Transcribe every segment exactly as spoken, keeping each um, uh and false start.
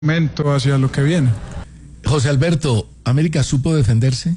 momento hacia lo que viene. José Alberto, ¿América supo defenderse?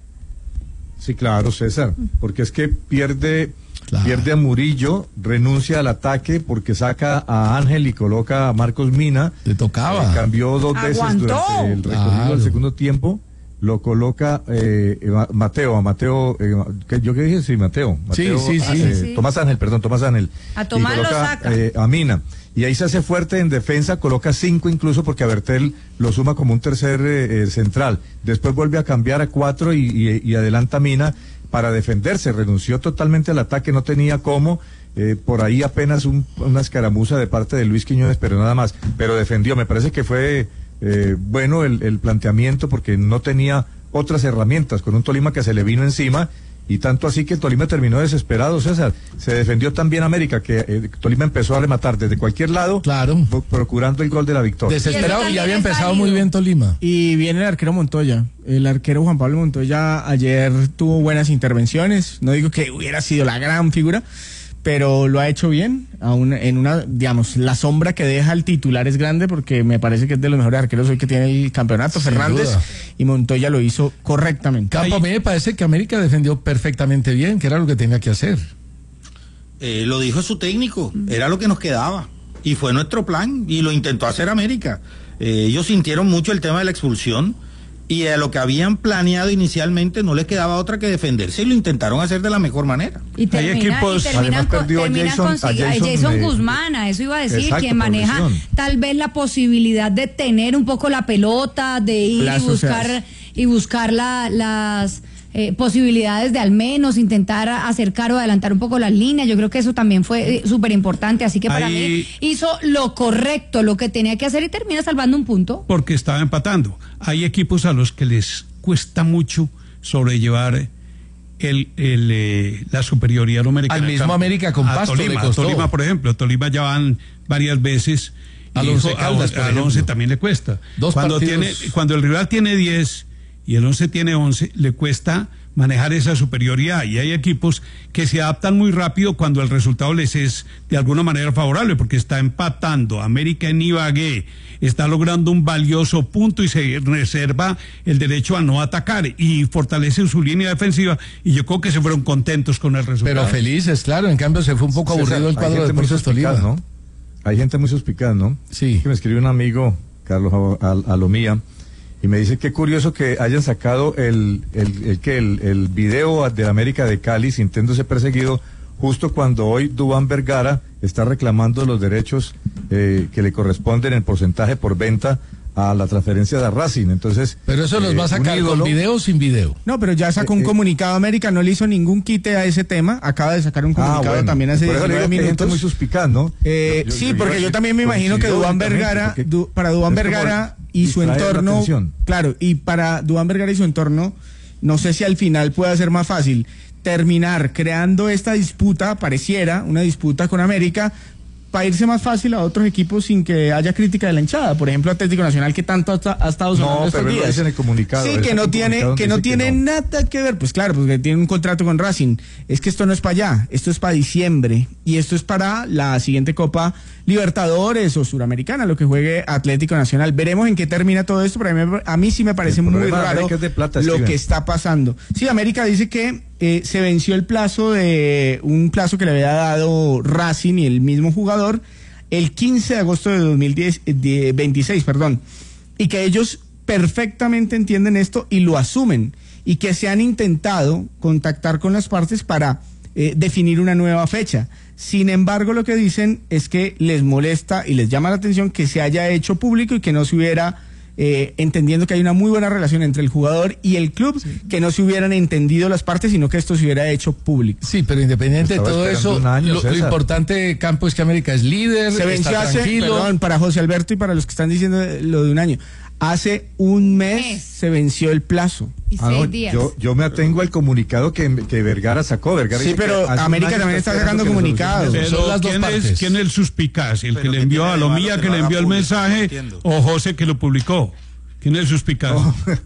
Sí, claro, César, porque es que pierde, claro. pierde a Murillo, renuncia al ataque porque saca a Ángel y coloca a Marcos Mina. Le tocaba. Eh, cambió dos Aguantó. veces durante el recorrido Claro. del segundo tiempo. Lo coloca eh, a Mateo, a Mateo, eh, ¿qué- ¿yo qué dije? Sí, Mateo. Mateo Sí, sí, sí. eh, Sí, sí. Tomás Ángel, perdón, Tomás Ángel. A Tomás Y lo coloca, saca. eh, a Mina. Y ahí se hace fuerte en defensa, coloca cinco incluso porque a Bertel lo suma como un tercer eh, eh, central. Después vuelve a cambiar a cuatro y, y, y adelanta a Mina para defenderse. Renunció totalmente al ataque, no tenía cómo. Eh, por ahí apenas un, una escaramuza de parte de Luis Quiñones, pero nada más. Pero defendió. Me parece que fue eh, bueno el, el planteamiento porque no tenía otras herramientas con un Tolima que se le vino encima. Y tanto así que Tolima terminó desesperado, César. Se defendió también América, que eh, Tolima empezó a rematar desde cualquier lado, Claro. pro- procurando el gol de la victoria. Desesperado y Y eso ya había también es empezado válido. muy bien Tolima. Y viene el arquero Montoya. El arquero Juan Pablo Montoya ayer tuvo buenas intervenciones. No digo que hubiera sido la gran figura, pero lo ha hecho bien. Aún en una, digamos, la sombra que deja el titular es grande porque me parece que es de los mejores arqueros hoy que tiene el campeonato, Sin Fernández. duda. Y Montoya lo hizo correctamente. Campo, a mí me parece que América defendió perfectamente bien, que era lo que tenía que hacer. Eh, lo dijo su técnico, era lo que nos quedaba. Y fue nuestro plan, y lo intentó hacer América. Eh, ellos sintieron mucho el tema de la expulsión, y a lo que habían planeado inicialmente no les quedaba otra que defenderse, y lo intentaron hacer de la mejor manera. Y, termina, equipos- y terminan además con, perdió a terminan Jason- con- a a Jason, Jason eh, Guzmán, a eso iba a decir, exacto, que maneja por lesión. tal vez la posibilidad de tener un poco la pelota, de ir Las y buscar sociedades. y buscar la- las eh, posibilidades de al menos intentar acercar o adelantar un poco las líneas. Yo creo que eso también fue eh, súper importante, así que para Ahí- mí hizo lo correcto, lo que tenía que hacer y termina salvando un punto. Porque estaba empatando. Hay equipos a los que les cuesta mucho sobrellevar el, el, eh, la superioridad numérica. Al en el mismo campo. América con A Pasto le Tolima, costó. Tolima, por ejemplo, Tolima ya van varias veces. Al y Once dijo, Caldas, por al ejemplo. once también le cuesta. Dos cuando partidos. tiene, cuando el rival tiene diez y el once tiene once, le cuesta manejar esa superioridad, y hay equipos que se adaptan muy rápido cuando el resultado les es de alguna manera favorable, porque está empatando América en Ibagué, está logrando un valioso punto y se reserva el derecho a no atacar y fortalece su línea defensiva, y yo creo que se fueron contentos con el resultado. Pero felices, claro. En cambio se fue un poco César, aburrido el hay cuadro de gente muy Deportes Tolima. suspicaz, ¿no? Hay gente muy suspicaz, ¿no? Sí. Que me escribe un amigo, Carlos Al- Alomía, y me dice qué curioso que hayan sacado el, el, el, que el, el video de América de Cali sintiéndose perseguido justo cuando hoy Duván Vergara está reclamando los derechos eh, que le corresponden en porcentaje por venta a la transferencia de Racing. Entonces, Pero eso los eh, va a sacar un con ídolo- video o sin video. No, pero ya sacó Eh, un eh. comunicado América, no le hizo ningún quite a ese tema. Acaba de sacar un Ah, comunicado bueno. también hace Por eso le diecinueve digo que hay gente minutos. muy suspicaz, ¿no? Eh, Yo- yo- sí, yo- porque yo también me imagino que coincido Duván únicamente, Vergara, porque Du- para Duván es como Vergara y su distraer la entorno, atención. claro, y para Duván Vergara y su entorno, no sé si al final pueda ser más fácil terminar creando esta disputa, pareciera una disputa con América, para irse más fácil a otros equipos sin que haya crítica de la hinchada. Por ejemplo, Atlético Nacional, que tanto ha, ha estado sonando No, estos pero él lo días. dice en el comunicado, Sí, él que saca no un tiene, comunicado que donde no dice que tiene no. nada que ver. Pues claro, porque tiene un contrato con Racing. Es que esto no es para allá, esto es para diciembre. Y esto es para la siguiente Copa Libertadores o Suramericana, lo que juegue Atlético Nacional. Veremos en qué termina todo esto, pero a mí, a mí sí me parece El muy problema de raro América es de plata, lo Steven. que está pasando. Sí, América dice que eh, se venció el plazo de un plazo que le había dado Racing y el mismo jugador el quince de agosto de dos mil veintiséis, perdón, y que ellos perfectamente entienden esto y lo asumen, y que se han intentado contactar con las partes para eh, definir una nueva fecha. Sin embargo, lo que dicen es que les molesta y les llama la atención que se haya hecho público y que no se hubiera, eh, entendiendo que hay una muy buena relación entre el jugador y el club, sí, que no se hubieran entendido las partes, sino que esto se hubiera hecho público. Sí, pero independiente de Estaba todo esperando eso, un año, lo, lo César. importante, Campo, es que América es líder, Se venció está hace, tranquilo. perdón, para José Alberto y para los que están diciendo lo de un año, hace un mes Mes. se venció el plazo. Y Ah, no, seis días. yo, yo me atengo al comunicado que, que Vergara sacó. Vergara Sí, dice que pero hace un América año también está esperando sacando que le comunicados. solucionen eso. Son las Pero dos ¿quién es, partes. ¿quién es el suspicaz? ¿El Pero que le ¿qué envió tiene a de malo Lomía, que que lo le haga envió el público? No mensaje, entiendo. o José, que lo publicó? ¿Quién es el suspicaz? No,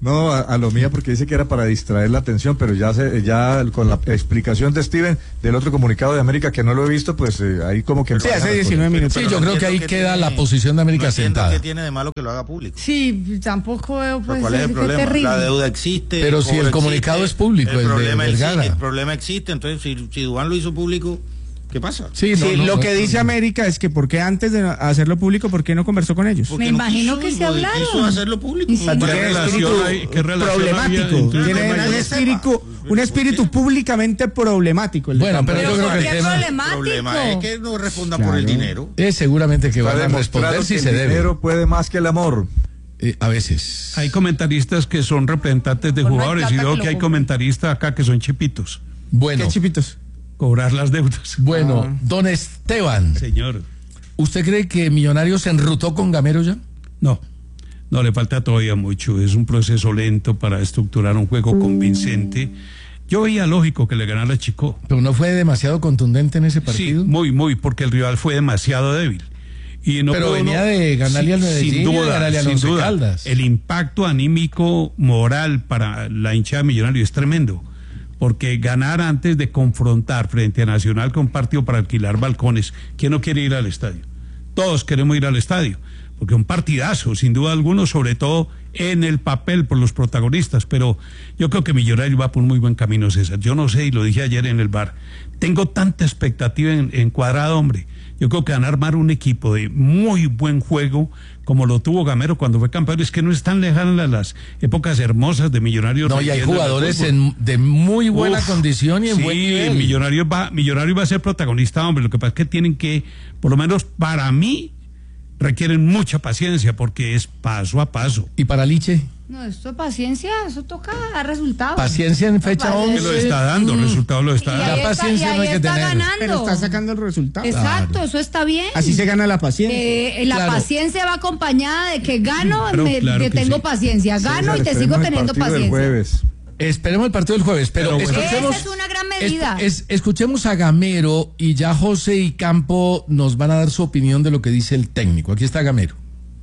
No, a, a lo mía porque dice que era para distraer la atención, pero ya se, ya con la explicación de Steven del otro comunicado de América que no lo he visto, pues eh, ahí como que... Sí, hace diecinueve minutos. Sí, yo creo que ahí que queda tiene, la posición de América no entiendo sentada. ¿Qué tiene de malo que lo haga público? Sí, tampoco veo pues, ¿Cuál es el qué problema? terrible. La deuda existe. Pero si el comunicado existe, es público, el el de problema, Vergara. el, el problema existe, entonces si, si Duván lo hizo público, ¿qué pasa? Sí, no, Sí, no, lo no, que no, dice no. América es que ¿por qué antes de hacerlo público, por qué no conversó con ellos? Porque Me imagino que quiso, se hablaron. quiso hacerlo público. Y si no- ¿Qué Porque es relación espíritu hay- qué relación problemático, había entre el tiene tema y un el- espíritu, un espíritu públicamente problemático. el de Bueno, Campo. pero yo Pero creo que ¿por el qué tema El problemático? problema es que no respondan Claro. por el dinero. es seguramente que van Está a demostrado responder si que se el debe. dinero puede más que el amor. Eh, a veces. Hay comentaristas que son representantes de Por no hay jugadores y plata veo que que lo hay compre. comentaristas acá que son chipitos. Bueno, ¿Qué chipitos? Cobrar las deudas. bueno, Ah. don Esteban, Señor. ¿usted cree que Millonarios se enrutó con Gamero ya? No, no le falta todavía mucho. Es un proceso lento para estructurar un juego convincente. Yo veía lógico que le ganara a Chico. Pero no fue demasiado contundente en ese Sí, partido. muy, muy, porque el rival fue demasiado débil. Y no Pero puede venía uno- de ganarle al Medellín sin y de duda, ganarle al sin Once duda. Caldas. El impacto anímico moral para la hinchada Millonario es tremendo, porque ganar antes de confrontar frente a Nacional con partido para alquilar balcones, ¿quién no quiere ir al estadio? Todos queremos ir al estadio, porque un partidazo, sin duda alguno, sobre todo en el papel por los protagonistas, pero yo creo que Millonario va por un muy buen camino, César. Yo no sé, y lo dije ayer en el bar, tengo tanta expectativa en, en Cuadrado, hombre. Yo creo que van a armar un equipo de muy buen juego, como lo tuvo Gamero cuando fue campeón. Es que no están lejanas las, las épocas hermosas de Millonarios. No, y hay rindiendo en el jugadores fútbol. en- de muy buena Uf, condición y en sí, buen nivel. Millonarios va, Millonarios va a ser protagonista, hombre. Lo que pasa es que tienen que, por lo menos para mí, requieren mucha paciencia porque es paso a paso. ¿Y para Liche? No, esto es paciencia, eso toca dar resultados. Paciencia en fecha No, Que once. lo está dando, Mm. resultados lo está Y dando. ahí La está, paciencia y ahí no hay que está tener. ganando. Pero está sacando el resultado. Exacto, Claro. eso está bien. Así se gana la paciencia. Eh, la Claro. paciencia va acompañada de que gano, Claro, me- claro que que tengo sí. paciencia, gano César, y te sigo esperemos el teniendo partido del paciencia. jueves. Esperemos el partido del jueves, pero, Pero bueno. escuchemos. Esa es una gran medida. es- es- escuchemos a Gamero y ya José y Campo nos van a dar su opinión de lo que dice el técnico. Aquí está Gamero.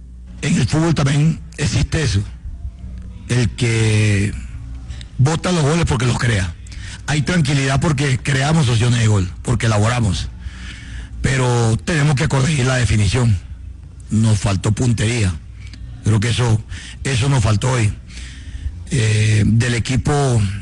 En el fútbol también existe eso. El que bota los goles porque los crea. Hay tranquilidad porque creamos opciones de gol, porque elaboramos. Pero tenemos que corregir la definición. Nos faltó puntería. Creo que eso, eso nos faltó hoy. Eh, del equipo,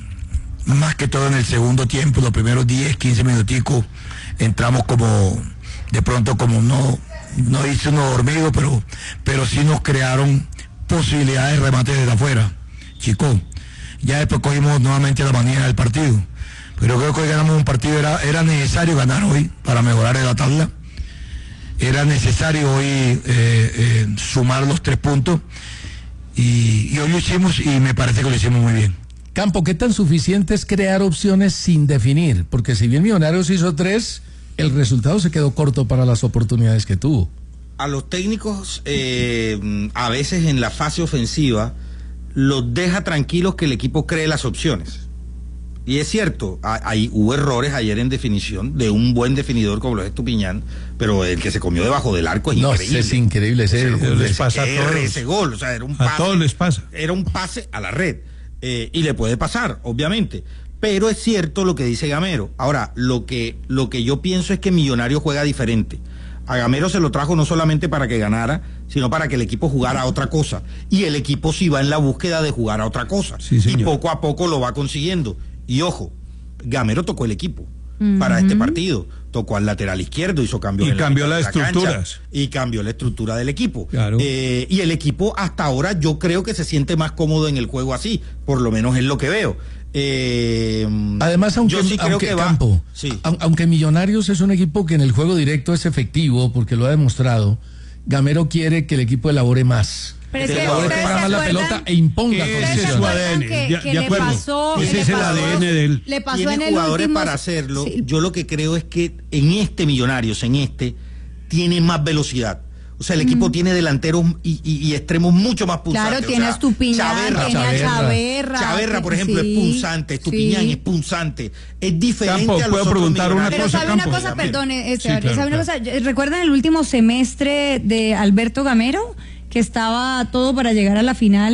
más que todo en el segundo tiempo, los primeros diez, quince minuticos, entramos como, de pronto como no, no hice uno dormido, pero, pero sí nos crearon posibilidades de remate desde afuera. Chico, ya después cogimos nuevamente la manía del partido. Pero creo que hoy ganamos un partido, era, era necesario ganar hoy para mejorar en la tabla. Era necesario hoy eh, eh, sumar los tres puntos. Y, y hoy lo hicimos y me parece que lo hicimos muy bien. Campo, ¿qué tan suficiente es crear opciones sin definir? Porque si bien Millonarios hizo tres, el resultado se quedó corto para las oportunidades que tuvo. A los técnicos, eh, a veces en la fase ofensiva, los deja tranquilos que el equipo cree las opciones. Y es cierto, hay, hubo errores ayer en definición de un buen definidor como lo es Estupiñán, pero el que se comió debajo del arco es No, increíble. es increíble ese. Era un les pasa a R todos. ese gol, o sea, era un A pase, todos les pasa. Era un pase a la red. Eh, y le puede pasar, obviamente. Pero es cierto lo que dice Gamero. Ahora, lo que, lo que yo pienso es que Millonario juega diferente. A Gamero se lo trajo no solamente para que ganara, sino para que el equipo jugara a otra cosa. Y el equipo sí va en la búsqueda de jugar a otra cosa. Sí, señor. Y poco a poco lo va consiguiendo. Y ojo, Gamero tocó el equipo para este partido. Tocó al lateral izquierdo, hizo cambios Y en la cambió mitad las de la cancha, estructuras. y cambió la estructura del equipo. Claro. Eh, y el equipo hasta ahora yo creo que se siente más cómodo en el juego así, por lo menos es lo que veo. Eh, Además, aunque, yo sí creo aunque que va- Campo, sí. au- aunque Millonarios es un equipo que en el juego directo es efectivo, porque lo ha demostrado, Gamero quiere que el equipo elabore más. Pero es Que que elabore ustedes ponga se más la acuerdan- pelota e imponga Ese ¿Ustedes se es su condiciones. acuerdan A D N, que, de- que de le acuerdo. pasó, Ese le es el pasó- A D N de él. Le pasó Tiene en el jugadores último- para hacerlo. Sí. Yo lo que creo es que en este Millonarios, en este, tiene más velocidad. O sea, el equipo tiene delanteros y, y- y extremos mucho más punzantes. Claro, O tiene sea, a Estupiñán, Chaverra, tiene a Chaverra. Chaverra. Chaverra, por ejemplo, sí, es punzante, Estupiñán sí. es punzante. Es diferente Campo, a los ¿puedo otros preguntar una Millonarios. Pero cosa, sabe una Campo? cosa, perdone, este, Sí, claro, ¿sabe una claro. cosa? ¿Recuerdan el último semestre de Alberto Gamero? Que estaba todo para llegar a la final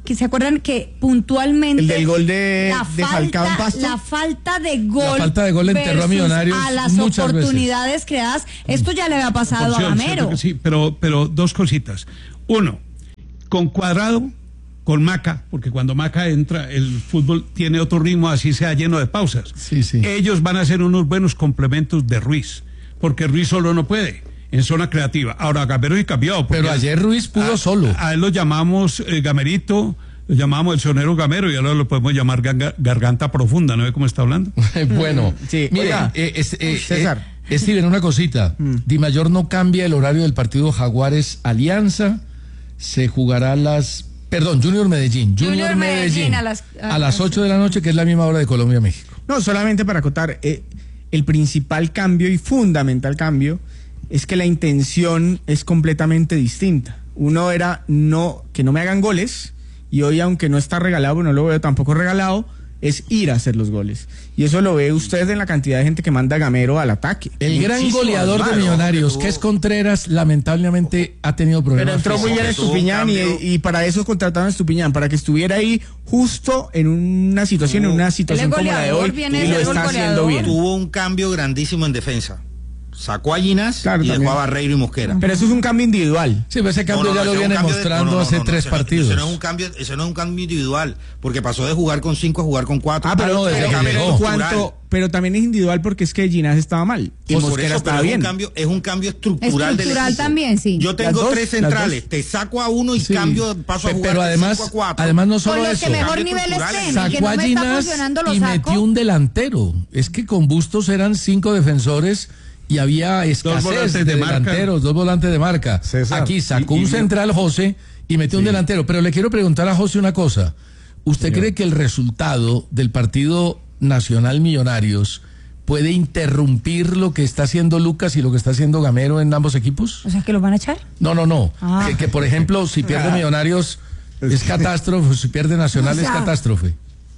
que se acuerdan que puntualmente el del gol de, la de Falcao en falta, Pasto. la falta de gol, La falta de gol enterró a versus Millonarios a las muchas oportunidades veces. creadas, esto ya le había pasado Porción, a cierto Gamero. que sí, pero, pero dos cositas. Uno, con Cuadrado, con Maca, porque cuando Maca entra, el fútbol tiene otro ritmo, así sea lleno de pausas. Sí, sí. Ellos van a ser unos buenos complementos de Ruiz, porque Ruiz solo no puede en zona creativa. Ahora, Gamero y cambiado. Pero ayer Ruiz pudo a, solo. A él lo llamamos eh, Gamerito, lo llamamos el sonero Gamero y ahora lo podemos llamar gar- garganta profunda, ¿no ve cómo está hablando? Bueno, Sí, mire, oiga, eh, es- eh, César. eh, Steven, una cosita. Di Mayor no cambia el horario del partido Jaguares Alianza. Se jugará a las. Perdón, Junior Medellín. Junior, Junior Medellín. Medellín a las- a las ocho de la noche, que es la misma hora de Colombia-México. No, solamente para acotar, eh, el principal cambio y fundamental cambio es que la intención es completamente distinta. Uno era no que no me hagan goles, y hoy, aunque no está regalado, no lo veo tampoco regalado, es ir a hacer los goles. Y eso lo ve usted en la cantidad de gente que manda a Gamero al ataque. El gran Muchísimo, goleador de claro, Millonarios, que que es tuvo- Contreras, lamentablemente ha tenido problemas. Pero entró muy bien físicos. Tuvo un Estupiñán y, cambio. y para eso contrataron a Estupiñán, para que estuviera ahí justo en una situación, en una situación como la de goleador, hoy, viene y de lo ser está goleador. haciendo bien. Tuvo un cambio grandísimo en defensa. Sacó a Ginás Claro, y dejó también. a Barreiro y Mosquera. Pero eso es un cambio individual. Sí, pero ese cambio ya lo ese es un viene cambio de- mostrando no, no, no, hace no, tres ese no- partidos. Ese no es un cambio, ese no es un cambio individual, porque pasó de jugar con cinco a jugar con cuatro. Ah, pero, no, desde pero, que pero llegó. en cuanto, pero también es individual porque es que Ginás estaba mal y Pues por Mosquera eso, estaba pero es bien. un cambio, es un cambio estructural, del Estructural equipo. también, sí. Yo tengo Las dos, tres las centrales, dos. te saco a uno y Sí. cambio, paso a Pe- jugar pero de además, cinco a cuatro. además no Con solo los eso. que mejor Cambio nivel estructural. estén, el que Sacó no a me está Ginás funcionando lo y saco. metió un delantero. Es que con Bustos eran cinco defensores y había escasez volantes de, de marca. delanteros, dos volantes de marca. César, Aquí sacó y- y- un central José y metió un Sí. delantero. Pero le quiero preguntar a José una cosa. ¿Usted Señor. cree que el resultado del partido Nacional Millonarios puede interrumpir lo que está haciendo Lucas y lo que está haciendo Gamero en ambos equipos? O sea, que lo van a echar. No, no, no. Ah. Que, que, por ejemplo, si pierde Millonarios es catástrofe, si pierde Nacional O sea, es catástrofe.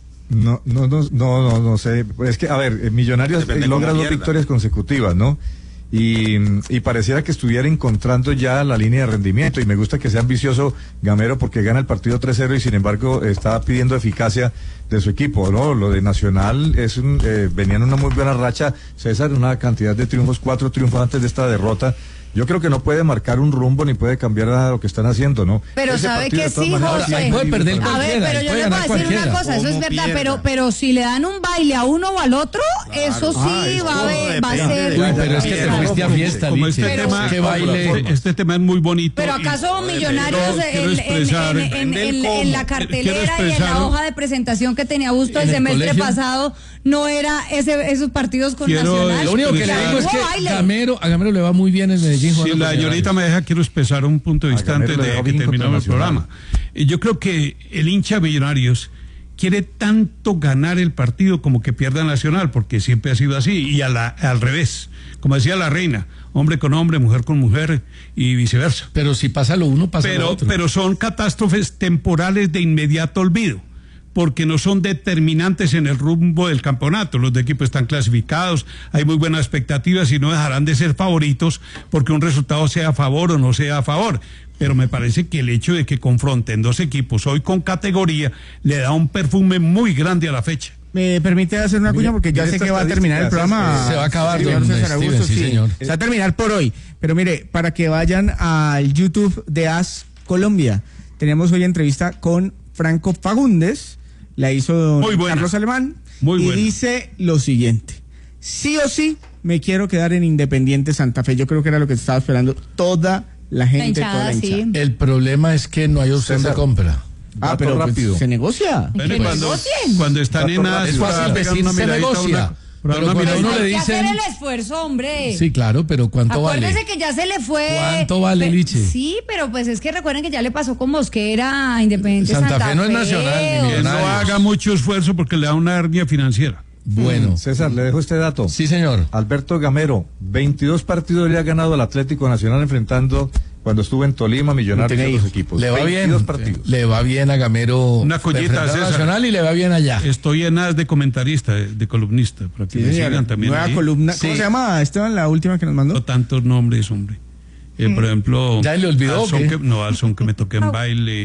No, no, no, no, no, no sé. Es que, a ver, eh, Millonarios Depende eh, logra cómo dos pierda. victorias consecutivas, ¿no? Y, y pareciera que estuviera encontrando ya la línea de rendimiento. Y me gusta que sea ambicioso Gamero porque gana el partido tres cero y sin embargo está pidiendo eficacia de su equipo, ¿no? Lo de Nacional es un, eh, venían una muy buena racha, César, una cantidad de triunfos, cuatro triunfos antes de esta derrota. Yo creo que no puede marcar un rumbo ni puede cambiar nada de lo que están haciendo, ¿no? Pero Ese sabe partido, que de todas sí, maneras, José. es muy Puede perder libre para A ver, cualquiera, pero yo puede le voy a ganar decir una cualquiera. cosa, eso es Como verdad, pierda. pero, pero si le dan un baile a uno o al otro, eso sí Ah, es va, a todo ver, va a depende ser. de- Uy, pero es que te Pero- fuiste a fiesta, Como Liche. este Pero- tema, Qué baile. este, este tema es muy bonito. Pero y- acaso Millonarios Quiero- en, quiero en- expresar- en- en- Depende en- del en la cómo. cartelera Quiero y en expresar- la hoja de presentación que tenía Busto el ¿En el semestre colegio? pasado no era ese, esos partidos con Quiero- Nacional. Lo único que le Expresar- digo es Hubo que baile. Gamero, a Gamero le va muy bien en Medellín. Si jugando la con señorita Millonarios. me deja, quiero expresar un punto de A vista Gamero antes le de va que bien contra terminemos el Nacional. programa. Y yo creo que el hincha de Millonarios quiere tanto ganar el partido como que pierda Nacional, porque siempre ha sido así, y a la, al revés. Como decía la reina, hombre con hombre, mujer con mujer, y viceversa. Pero si pasa lo uno, pasa lo Pero, otro. pero son catástrofes temporales de inmediato olvido, porque no son determinantes en el rumbo del campeonato. Los de equipo están clasificados, hay muy buenas expectativas y no dejarán de ser favoritos porque un resultado sea a favor o no sea a favor. Pero me parece que el hecho de que confronten dos equipos hoy con categoría le da un perfume muy grande a la fecha. ¿Me permite hacer una cuña? Porque ya mire sé esta que va a terminar el estadística, programa. César. Se va a acabar, señor don César Steven, Augusto, sí, señor. Se va a terminar por hoy. Pero mire, para que vayan al YouTube de As Colombia, tenemos hoy entrevista con Franco Fagundes, la hizo don Muy buena. Carlos Alemán, Muy y buena. dice lo siguiente: sí o sí me quiero quedar en Independiente Santa Fe. Yo creo que era lo que estaba esperando toda la gente, La toda la hinchada, hinchada. sí. El problema es que no hay opción César. de compra. Ah, Dato pero pues, rápido. se negocia. Bueno, y que cuando, negocien. cuando están en Dato nada, rápido. Es fácil pegan decir, una se miradita a negocia. una- Pero una cuando miradita. uno le Hay que hacer dicen- el esfuerzo, hombre. Sí, claro, pero ¿cuánto Acuérdese vale? que ya se le fue. ¿Cuánto vale, Pe- Liche? Sí, pero pues es que recuerden que ya le pasó con Mosquera a Independiente Santa Santa, Fe no es nacional, ni o- Que no Millonarios. haga mucho esfuerzo porque le da una hernia financiera. Bueno, César, le dejo este dato. sí, señor. Alberto Gamero, veintidós partidos le ha ganado al Atlético Nacional enfrentando cuando estuvo en Tolima, Millonarios tiene y los hijo. equipos. Le va bien. veintidós partidos. Le va bien a Gamero. Una collita, enfrentar a César. Nacional y le va bien allá. Estoy en as de comentarista, de, de columnista, para que Sí, me señor. sigan también. Nueva ahí. columna. ¿Cómo Sí. se llama, Esteban, la última que nos mandó? No tantos nombres, hombre. Eh, por ejemplo, ¿Ya le olvidó al son o qué? que, no, al son que me toqué en baile,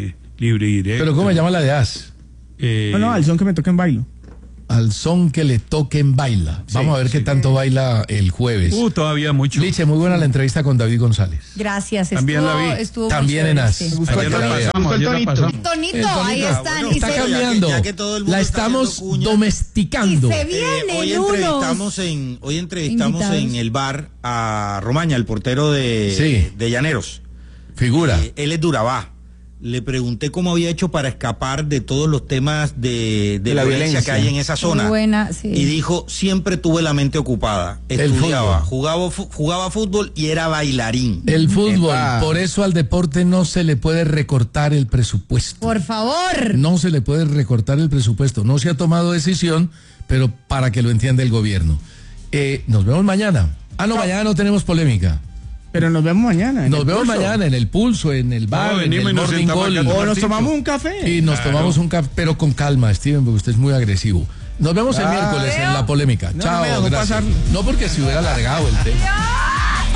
libre y directo. ¿Pero cómo se llama la de As? Eh, No, no, al son que me toca en bailo. Al son que le toquen baila. Vamos a ver qué tanto baila el jueves. Uh, todavía mucho. Liche, muy buena la entrevista con David González. Gracias. También estuvo, la vi. Estuvo muy También en chévere, As. sí. Me gustó Ayer el la tonito. pasamos, Me gustó ayer el la tonito. pasamos. Tonito, El tonito. ahí Ah, están. bueno, y Está se, ya que- cambiando. ya que todo el mundo La está estamos haciendo cuña. y domesticando. se Eh, vienen hoy unos. entrevistamos en hoy entrevistamos invitados. en el bar a Romaña, el portero de, Sí. de Llaneros. Figura. Eh, él es de Urabá. Le pregunté cómo había hecho para escapar de todos los temas de, de De la violencia, violencia. que hay en esa zona. Muy buena, sí. Y dijo, siempre tuve la mente ocupada. Estudiaba, fútbol. jugaba, fu- jugaba fútbol y era bailarín. El fútbol, Epa. por eso al deporte no se le puede recortar el presupuesto. Por favor. No se le puede recortar el presupuesto. No se ha tomado decisión, pero para que lo entienda el gobierno. Eh, nos vemos mañana. Ah, no, mañana no tenemos polémica. Pero nos vemos mañana. en Nos el vemos Pulso. mañana en el Pulso, en el bar, No, en venimos el y nos Morning sentamos Call. acá a O nos Martito. tomamos un café. Y nos tomamos un café, pero con calma, Steven, porque usted es muy agresivo. Nos vemos el Ah, miércoles en veo. la polémica. No, Chao, me dejó gracias. pasar. No porque se hubiera alargado el tema.